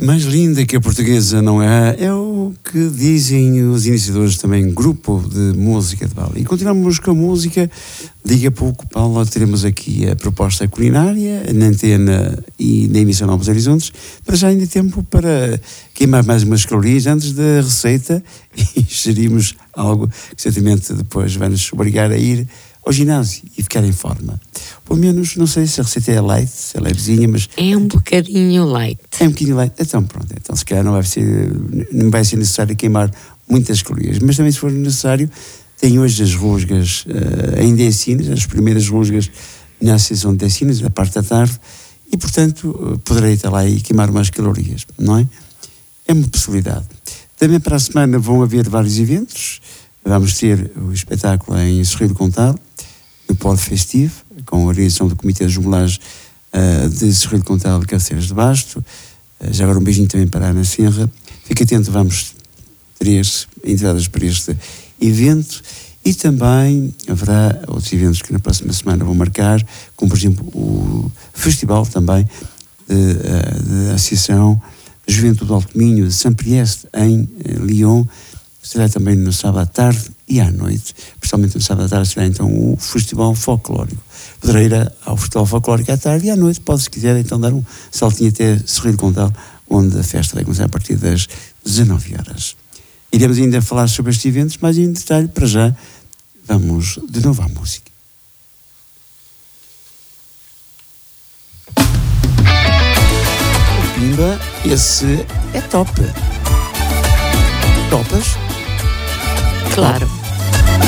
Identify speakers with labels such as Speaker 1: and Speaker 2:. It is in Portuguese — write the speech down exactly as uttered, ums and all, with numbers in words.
Speaker 1: Mais linda que a portuguesa não é, é o que dizem os iniciadores também, grupo de música de baile. E continuamos com a música. Daqui a pouco, Paula, teremos aqui a proposta culinária na antena e na emissão Novos Horizontes. Para já ainda tempo para queimar mais umas calorias antes da receita e ingerirmos algo que certamente depois vai nos obrigar a ir ao ginásio e ficar em forma. Pelo menos, não sei se a receita é light, se é levezinha, mas...
Speaker 2: É um bocadinho light.
Speaker 1: É um bocadinho light. Então, pronto. Então, se calhar não vai ser, não vai ser necessário queimar muitas calorias. Mas também, se for necessário, tem hoje as rusgas uh, em decinas, as primeiras rusgas na sessão de decinas, da parte da tarde, e, portanto, uh, poderei estar lá e queimar umas calorias, não é? É uma possibilidade. Também para a semana vão haver vários eventos. Vamos ter o espetáculo em Sorriso Contal, no Polo Festivo, com a organização do Comitê de Jumelagem uh, de Sorriso Contal de Cabeceiras de Basto. Uh, já agora um beijinho também para a Ana Senra. Fique atento, vamos ter entradas para este evento. E também haverá outros eventos que na próxima semana vão marcar, como por exemplo o festival também de, uh, da Associação Juventude do Alto Minho de Saint-Priest em uh, Lyon. Será também no sábado à tarde e à noite. Principalmente no sábado à tarde será então o Festival Folclórico. Poderá ir ao Festival Folclórico à tarde e à noite pode, se quiser, então dar um saltinho até Sorriso Contal, onde a festa vai começar a partir das dezanove horas. Iremos ainda falar sobre estes eventos, mas em detalhe, para já, vamos de novo à música. Pimba, esse é top. Topas?
Speaker 2: Claro.